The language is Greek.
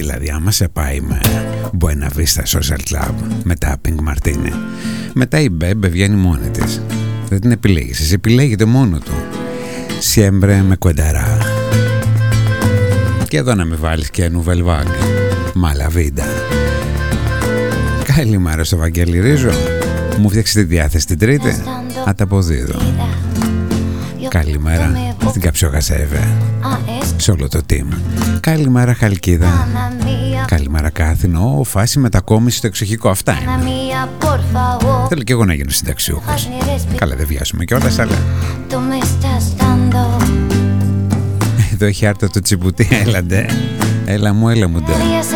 δηλαδή, άμα σε πάει με Buena Vista Social Club, μετά Pink Martini, μετά η Μπέμπε βγαίνει μόνη της. Δεν την επιλέγεις, εσύ επιλέγεται μόνο του. Siempre me cuidará. Και εδώ να με βάλεις και Nouvelle Vague, Mala Vida. Καλημέρα στο Βαγγέλη Ρίζο. Μου φτιάξε τη διάθεση την Τρίτη. Αταποδίδω. Καλημέρα στην Καψιογασέβε, σε όλο το team. Καλημέρα Χαλκίδα. Καλημέρα Κάθινο. Φάση μετακόμιση στο εξοχικό. Αυτά είναι. Θέλω και εγώ να γίνω συνταξιούχος. Καλά, δεν βιάζουμε κιόλας, αλλά εδώ έχει άρτα το τσιμπουτί. Έλαντε. Έλα μου ντε.